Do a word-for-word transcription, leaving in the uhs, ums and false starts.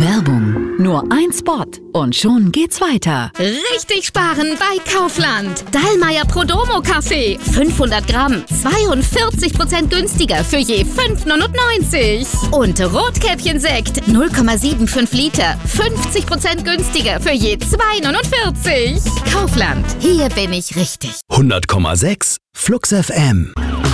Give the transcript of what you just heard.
Werbung. Nur ein Spot und schon geht's weiter. Richtig sparen bei Kaufland. Dallmayr Prodomo Kaffee. fünfhundert Gramm. zweiundvierzig Prozent günstiger für je fünf neunundneunzig. Und Rotkäppchen-Sekt. null Komma fünfundsiebzig Liter. fünfzig Prozent günstiger für je zwei neunundvierzig. Kaufland. Hier bin ich richtig. hundert Komma sechs Flux F M.